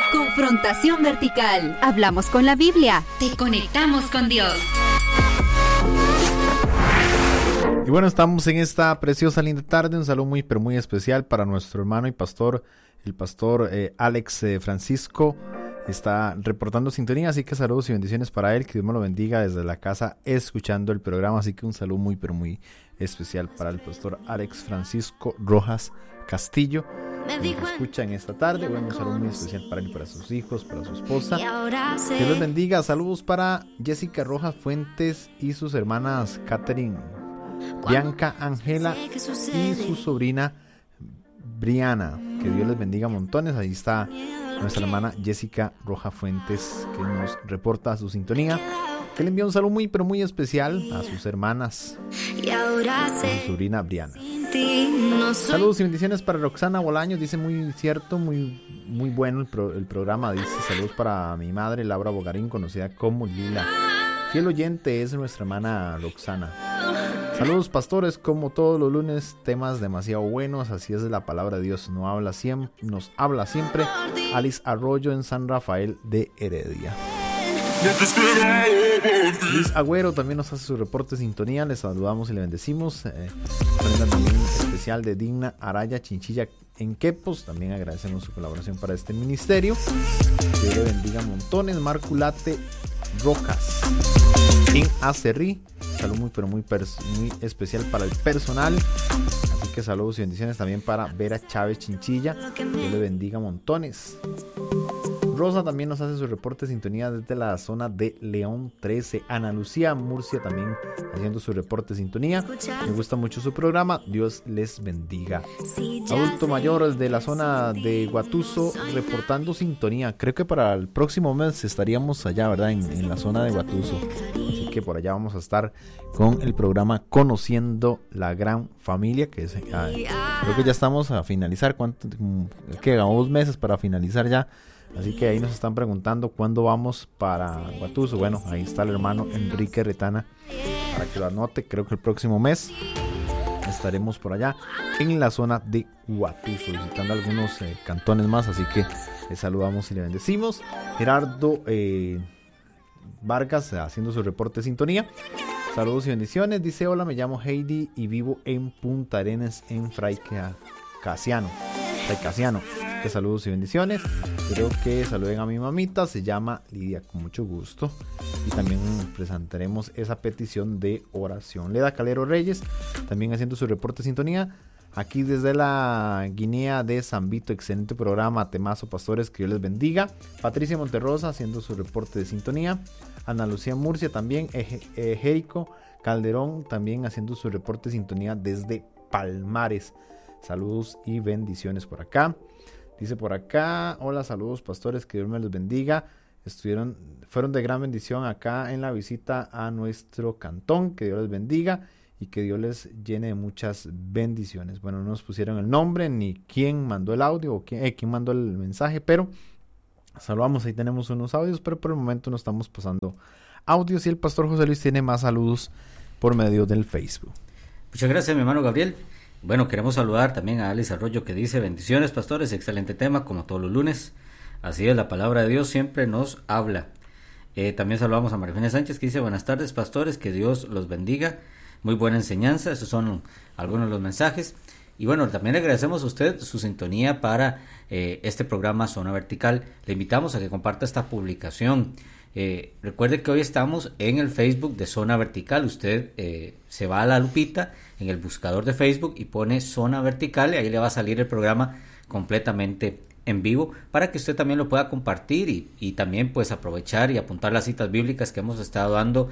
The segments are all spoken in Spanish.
Confrontación vertical. Hablamos con la Biblia. Te conectamos con Dios. Y bueno, estamos en esta preciosa linda tarde. Un saludo muy, pero muy especial para nuestro hermano y pastor, el pastor Alex Francisco. Está reportando sintonía, así que saludos y bendiciones para él. Que Dios me lo bendiga desde la casa escuchando el programa. Así que un saludo muy, pero muy especial para el pastor Alex Francisco Rojas Castillo, que nos escucha en esta tarde. Bueno, un saludo muy especial para él y para sus hijos, para su esposa. Que Dios bendiga. Saludos para Jessica Rojas Fuentes y sus hermanas Catherine, Bianca, Ángela y su sobrina Briana. Que Dios les bendiga montones. Ahí está nuestra hermana Jessica Rojas Fuentes, que nos reporta su sintonía. Que le envía un saludo muy, pero muy especial a sus hermanas y a su sobrina Briana. Saludos y bendiciones para Roxana Bolaños. Dice muy cierto, muy bueno el programa. Dice saludos para mi madre Laura Bogarín, conocida como Lila. Fiel oyente es nuestra hermana Roxana. Saludos pastores, como todos los lunes, temas demasiado buenos, así es la palabra de Dios, nos habla siempre. Alice Arroyo en San Rafael de Heredia. Luis Agüero también nos hace su reporte de sintonía, les saludamos y le bendecimos. Prenda también especial de Digna Araya Chinchilla en Quepos, también agradecemos su colaboración para este ministerio. Dios le bendiga montones. Marculate Rojas en Acerrí, salud muy pero muy especial para el personal, así que saludos y bendiciones también para Vera Chávez Chinchilla, Dios le bendiga montones. Rosa también nos hace su reporte de sintonía desde la zona de León 13. Ana Lucía Murcia también haciendo su reporte de sintonía. Me gusta mucho su programa. Dios les bendiga. Adulto mayor de la zona de Guatuso reportando sintonía. Creo que para el próximo mes estaríamos allá, ¿verdad? En la zona de Guatuso. Así que por allá vamos a estar con el programa Conociendo la Gran Familia, que es, creo que ya estamos a finalizar. Quedan 2 meses para finalizar ya. Así que ahí nos están preguntando cuándo vamos para Guatuso. Bueno, ahí está el hermano Enrique Retana para que lo anote. Creo que el próximo mes estaremos por allá en la zona de Guatuso, visitando algunos cantones más. Así que le saludamos y le bendecimos. Gerardo Vargas haciendo su reporte de sintonía. Saludos y bendiciones. Dice: hola, me llamo Heidi y vivo en Punta Arenas, en Fray Casiano. Que saludos y bendiciones. Creo que saluden a mi mamita, se llama Lidia, con mucho gusto. Y también presentaremos esa petición de oración. Leda Calero Reyes también haciendo su reporte de sintonía aquí desde la Guinea de San Vito. Excelente programa, temazo pastores, que Dios les bendiga. Patricia Monterrosa haciendo su reporte de sintonía. Ana Lucía Murcia también. Jerico Calderón también haciendo su reporte de sintonía desde Palmares. Saludos y bendiciones por acá. Dice por acá: hola, saludos pastores, que Dios me los bendiga. Fueron de gran bendición acá en la visita a nuestro cantón. Que Dios les bendiga y que Dios les llene de muchas bendiciones. Bueno, no nos pusieron el nombre ni quién mandó el audio o quién mandó el mensaje, pero saludamos. Ahí tenemos unos audios, pero por el momento no estamos pasando audios, y el pastor José Luis tiene más saludos por medio del Facebook. Muchas gracias, mi hermano Gabriel. Bueno, queremos saludar también a Alice Arroyo, que dice: bendiciones pastores, excelente tema como todos los lunes. Así es, la palabra de Dios siempre nos habla. También saludamos a María Eugenia Sánchez, que dice: buenas tardes pastores, que Dios los bendiga. Muy buena enseñanza. Esos son algunos de los mensajes. Y bueno, también le agradecemos a usted su sintonía para este programa Zona Vertical. Le invitamos a que comparta esta publicación. Recuerde que hoy estamos en el Facebook de Zona Vertical. Usted se va a la lupita en el buscador de Facebook y pone Zona Vertical, y ahí le va a salir el programa completamente en vivo para que usted también lo pueda compartir y también pues aprovechar y apuntar las citas bíblicas que hemos estado dando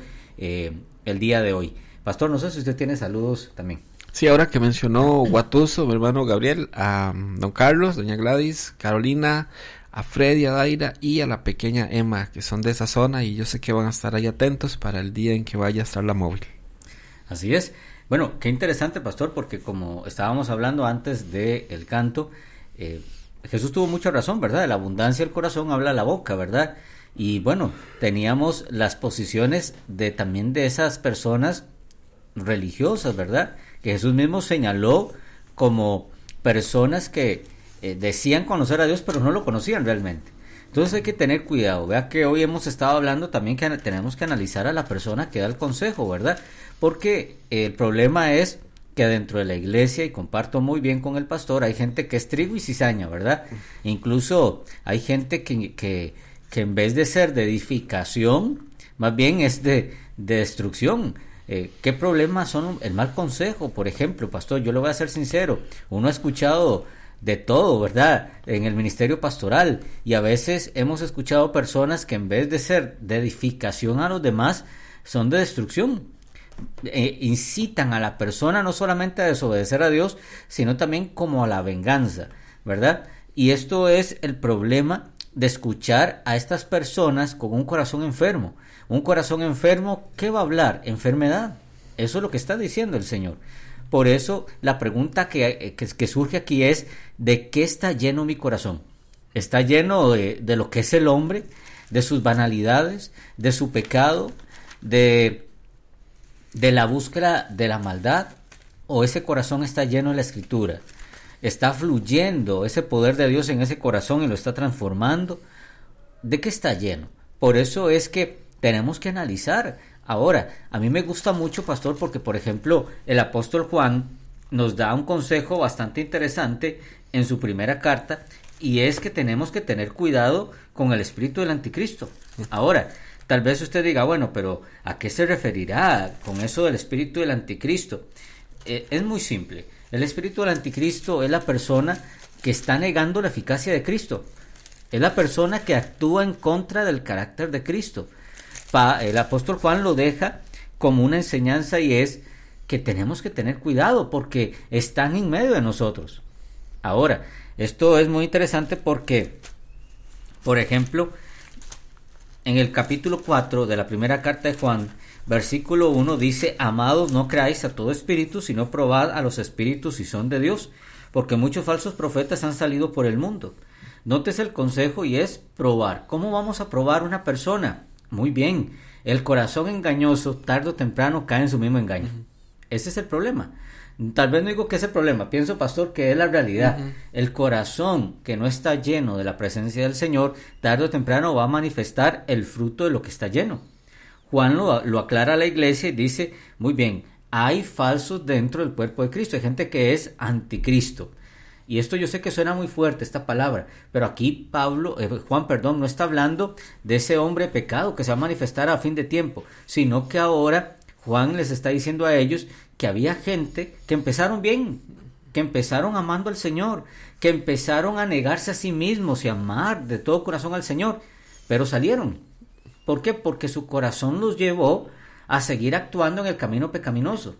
el día de hoy. Pastor, no sé si usted tiene saludos también. Sí, ahora que mencionó Guatuso, mi hermano Gabriel, a don Carlos, doña Gladys, Carolina, a Freddy, a Daira y a la pequeña Emma, que son de esa zona, y yo sé que van a estar ahí atentos para el día en que vaya a estar la móvil. Así es. Bueno, qué interesante, pastor, porque como estábamos hablando antes del canto, Jesús tuvo mucha razón, ¿verdad? De la abundancia del corazón habla la boca, ¿verdad? Y bueno, teníamos las posiciones también de esas personas religiosas, ¿verdad? Que Jesús mismo señaló como personas que decían conocer a Dios, pero no lo conocían realmente. Entonces hay que tener cuidado. Vea que hoy hemos estado hablando también que tenemos que analizar a la persona que da el consejo, ¿verdad? Porque el problema es que dentro de la iglesia, y comparto muy bien con el pastor, hay gente que es trigo y cizaña, ¿verdad? Incluso hay gente que en vez de ser de edificación, más bien es de destrucción. ¿Qué problemas son el mal consejo? Por ejemplo, pastor, yo le voy a ser sincero, uno ha escuchado de todo, ¿verdad? En el ministerio pastoral, y a veces hemos escuchado personas que en vez de ser de edificación a los demás, son de destrucción. Incitan a la persona no solamente a desobedecer a Dios, sino también como a la venganza, ¿verdad? Y esto es el problema de escuchar a estas personas con un corazón enfermo. Un corazón enfermo, ¿qué va a hablar? Enfermedad. Eso es lo que está diciendo el Señor. Por eso la pregunta que surge aquí es: ¿de qué está lleno mi corazón? ¿Está lleno de lo que es el hombre, de sus banalidades, de su pecado, de la búsqueda de la maldad? ¿O ese corazón está lleno de la Escritura? ¿Está fluyendo ese poder de Dios en ese corazón y lo está transformando? ¿De qué está lleno? Por eso es que tenemos que analizar. Ahora, a mí me gusta mucho, pastor, porque por ejemplo el apóstol Juan nos da un consejo bastante interesante en su primera carta, y es que tenemos que tener cuidado con el espíritu del anticristo. Ahora, tal vez usted diga, bueno, pero ¿a qué se referirá con eso del espíritu del anticristo? Es muy simple. El espíritu del anticristo es la persona que está negando la eficacia de Cristo. Es la persona que actúa en contra del carácter de Cristo. El apóstol Juan lo deja como una enseñanza, y es que tenemos que tener cuidado porque están en medio de nosotros. Ahora, esto es muy interesante porque, por ejemplo, en el capítulo 4 de la primera carta de Juan, versículo 1 dice: amados, no creáis a todo espíritu, sino probad a los espíritus si son de Dios, porque muchos falsos profetas han salido por el mundo. Nótese el consejo, y es probar. ¿Cómo vamos a probar una persona? Muy bien, el corazón engañoso tarde o temprano cae en su mismo engaño. Ese es el problema. Tal vez no digo que es el problema, pienso, pastor, que es la realidad. El corazón que no está lleno de la presencia del Señor, tarde o temprano va a manifestar el fruto de lo que está lleno. Juan lo aclara a la iglesia y dice, muy bien, hay falsos dentro del cuerpo de Cristo, hay gente que es anticristo. Y esto yo sé que suena muy fuerte esta palabra, pero aquí Juan no está hablando de ese hombre de pecado que se va a manifestar a fin de tiempo, sino que ahora Juan les está diciendo a ellos que había gente que empezaron bien, que empezaron amando al Señor, que empezaron a negarse a sí mismos y amar de todo corazón al Señor, pero salieron. ¿Por qué? Porque su corazón los llevó a seguir actuando en el camino pecaminoso.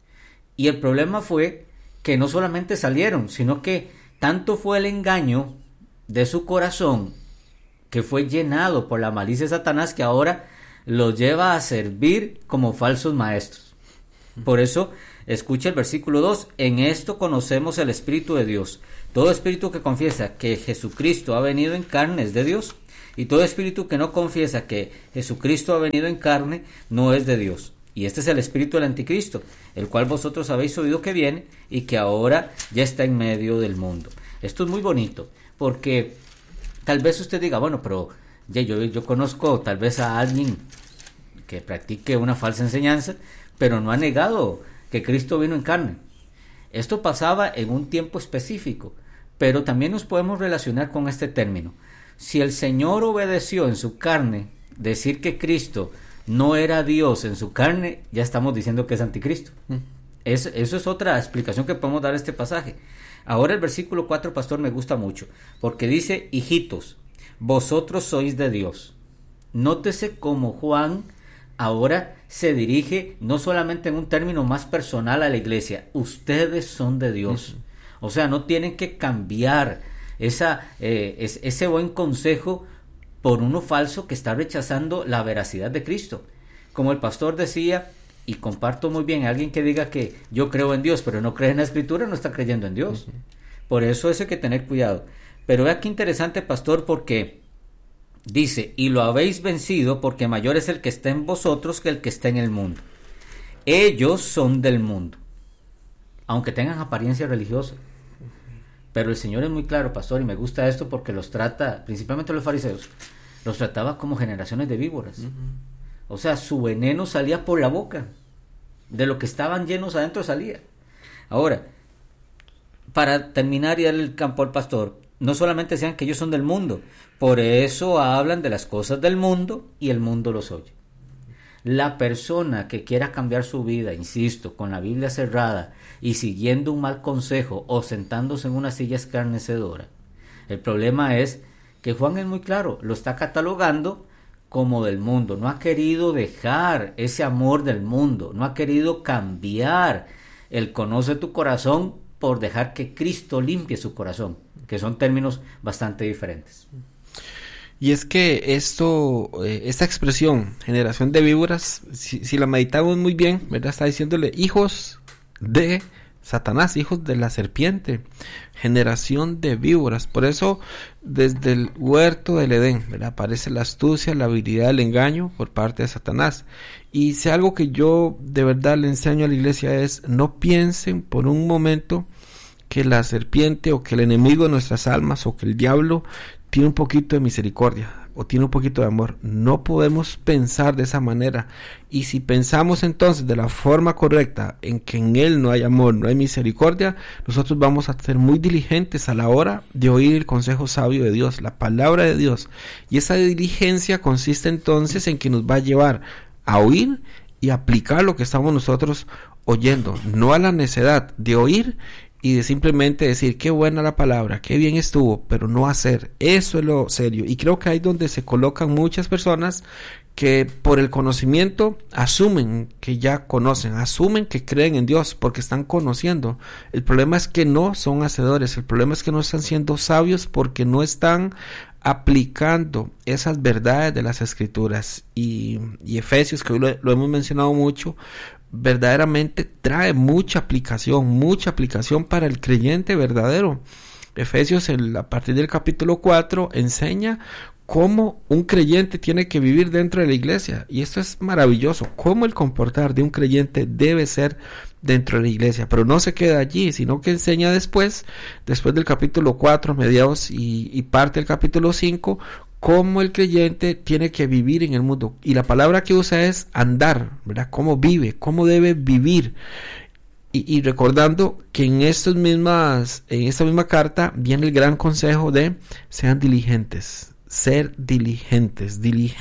Y el problema fue que no solamente salieron, sino que tanto fue el engaño de su corazón, que fue llenado por la malicia de Satanás, que ahora los lleva a servir como falsos maestros. Por eso, escucha el versículo 2, en esto conocemos el Espíritu de Dios. Todo espíritu que confiesa que Jesucristo ha venido en carne es de Dios, y todo espíritu que no confiesa que Jesucristo ha venido en carne no es de Dios. Y este es el espíritu del anticristo, el cual vosotros habéis oído que viene y que ahora ya está en medio del mundo. Esto es muy bonito, porque tal vez usted diga, bueno, pero yo conozco tal vez a alguien que practique una falsa enseñanza, pero no ha negado que Cristo vino en carne. Esto pasaba en un tiempo específico, pero también nos podemos relacionar con este término. Si el Señor obedeció en su carne decir que Cristo no era Dios en su carne, ya estamos diciendo que es anticristo. Eso es otra explicación que podemos dar a este pasaje. Ahora el versículo 4, pastor, me gusta mucho, porque dice, hijitos, vosotros sois de Dios. Nótese cómo Juan ahora se dirige no solamente en un término más personal a la iglesia, ustedes son de Dios. O sea, no tienen que cambiar ese buen consejo por uno falso que está rechazando la veracidad de Cristo. Como el pastor decía, y comparto muy bien, alguien que diga que yo creo en Dios, pero no cree en la Escritura, no está creyendo en Dios. Por eso hay que tener cuidado. Pero vea qué interesante, pastor, porque dice, y lo habéis vencido, porque mayor es el que está en vosotros que el que está en el mundo. Ellos son del mundo, aunque tengan apariencia religiosa. Pero el Señor es muy claro, pastor, y me gusta esto porque los trata, principalmente los fariseos, los trataba como generaciones de víboras. O sea, su veneno salía por la boca. De lo que estaban llenos adentro salía. Ahora, para terminar y darle el campo al pastor, no solamente decían que ellos son del mundo, por eso hablan de las cosas del mundo y el mundo los oye. La persona que quiera cambiar su vida, insisto, con la Biblia cerrada y siguiendo un mal consejo o sentándose en una silla escarnecedora, el problema es que Juan es muy claro, lo está catalogando como del mundo, no ha querido dejar ese amor del mundo, no ha querido cambiar el conoce tu corazón por dejar que Cristo limpie su corazón, que son términos bastante diferentes. Y es que esta expresión, generación de víboras, si la meditamos muy bien, ¿verdad? Está diciéndole hijos de Satanás, hijos de la serpiente, generación de víboras. Por eso, desde el huerto del Edén, ¿verdad?, aparece la astucia, la habilidad del engaño por parte de Satanás. Y si algo que yo de verdad le enseño a la iglesia es, no piensen por un momento que la serpiente o que el enemigo de nuestras almas o que el diablo tiene un poquito de misericordia o tiene un poquito de amor. No podemos pensar de esa manera. Y si pensamos entonces de la forma correcta, en que en él no hay amor, no hay misericordia, nosotros vamos a ser muy diligentes a la hora de oír el consejo sabio de Dios, la palabra de Dios. Y esa diligencia consiste entonces en que nos va a llevar a oír y aplicar lo que estamos nosotros oyendo, no a la necedad de oír y de simplemente decir qué buena la palabra, qué bien estuvo, pero no hacer. Eso es lo serio. Y creo que ahí es donde se colocan muchas personas que por el conocimiento asumen que ya conocen, asumen que creen en Dios porque están conociendo. El problema es que no son hacedores, el problema es que no están siendo sabios porque no están aplicando esas verdades de las Escrituras. Y Efesios, que hoy lo hemos mencionado mucho, verdaderamente trae mucha aplicación para el creyente verdadero. Efesios, a partir del capítulo 4, enseña cómo un creyente tiene que vivir dentro de la iglesia, y esto es maravilloso, cómo el comportar de un creyente debe ser dentro de la iglesia, pero no se queda allí, sino que enseña después del capítulo 4, mediados y parte del capítulo 5, cómo el creyente tiene que vivir en el mundo. Y la palabra que usa es andar, ¿verdad? Cómo vive, cómo debe vivir. Y recordando que en esta misma carta viene el gran consejo de sean diligentes, ser diligentes.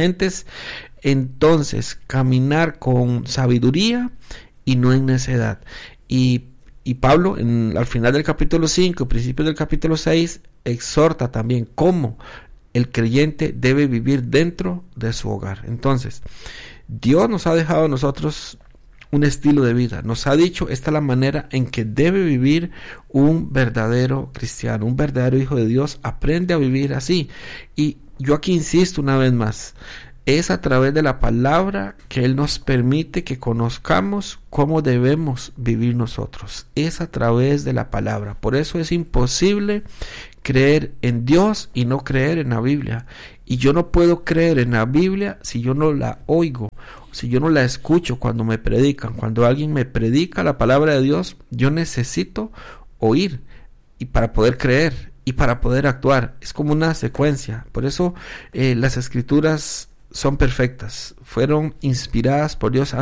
Entonces, caminar con sabiduría y no en necedad. Y Pablo, al final del capítulo 5, principios del capítulo 6, exhorta también cómo el creyente debe vivir dentro de su hogar. Entonces, Dios nos ha dejado a nosotros un estilo de vida. Nos ha dicho, esta es la manera en que debe vivir un verdadero cristiano, un verdadero hijo de Dios. Aprende a vivir así. Y yo aquí insisto una vez más, es a través de la palabra que Él nos permite que conozcamos cómo debemos vivir nosotros. Es a través de la palabra. Por eso es imposible creer en Dios y no creer en la Biblia. Y yo no puedo creer en la Biblia si yo no la oigo, si yo no la escucho cuando me predican. Cuando alguien me predica la palabra de Dios, yo necesito oír, y para poder creer y para poder actuar. Es como una secuencia. Por eso las Escrituras son perfectas, fueron inspiradas por Dios